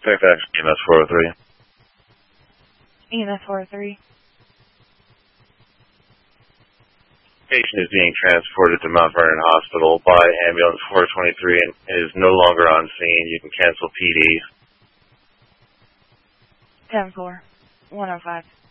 Fairfax, EMS 403. EMS 403. Patient is being transported to Mount Vernon Hospital by ambulance 423 and is no longer on scene. You can cancel PD. 10-4. 105.